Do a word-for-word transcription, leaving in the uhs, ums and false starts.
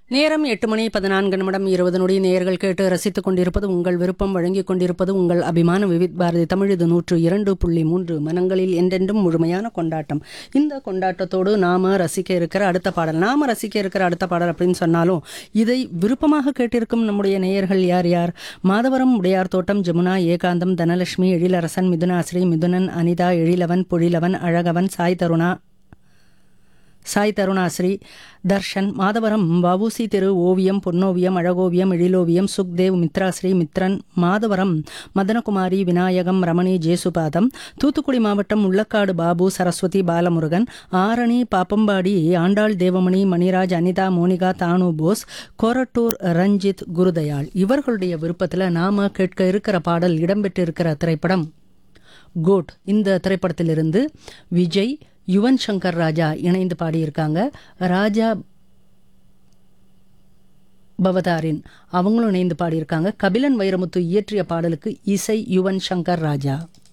நேரம் எட்டு மணி பதினான்கு நிமிடம் இருபது நொடி நேயர்கள் கேட்டு ரசித்துக் கொண்டிருப்பது உங்கள் விருப்பம் வழங்கிக் கொண்டிருப்பது உங்கள் அபிமான விவித் பாரதி தமிழ். இது நூற்று இரண்டு புள்ளி மூன்று மனங்களில் என்றென்றும் முழுமையான கொண்டாட்டம். இந்த கொண்டாட்டத்தோடு நாம ரசிக்க இருக்கிற அடுத்த பாடல் நாம ரசிக்க இருக்கிற அடுத்த பாடல் அப்படின்னு சொன்னாலும் இதை விருப்பமாக கேட்டிருக்கும் நம்முடைய நேயர்கள் யார் யார்? மாதவரம், உடையார் தோட்டம், ஜமுனா, ஏகாந்தம், தனலட்சுமி, எழிலரசன், மிதுனாஸ்ரீ, மிதுனன், அனிதா, எழிலவன், பொழிலவன், அழகவன், சாய் தருணா சாய் தருணாஸ்ரீ, தர்ஷன், மாதவரம், வவுசி தெரு, ஓவியம், பொன்னோவியம், அழகோவியம், எழிலோவியம், சுக்தேவ், மித்ராஸ்ரீ, மித்ரன், மாதவரம், மதனகுமாரி, விநாயகம், ரமணி, ஜேசுபாதம், தூத்துக்குடி மாவட்டம் உள்ளக்காடு பாபு, சரஸ்வதி, பாலமுருகன், ஆரணி, பாப்பம்பாடி, ஆண்டாள் தேவமணி, மணிராஜ், அனிதா, மோனிகா, தானு போஸ், கொரட்டூர் ரஞ்சித், குருதயாள். இவர்களுடைய விருப்பத்தில் நாம கேட்க இருக்கிற பாடல் இடம்பெற்றிருக்கிற திரைப்படம் கோட். இந்த திரைப்படத்திலிருந்து விஜய், யுவன் சங்கர் ராஜா இணைந்து பாடியிருக்காங்க. ராஜா பவதாரின் அவங்களும் இணைந்து பாடியிருக்காங்க. கபிலன் வைரமுத்து இயற்றிய பாடலுக்கு இசை யுவன் சங்கர் ராஜா.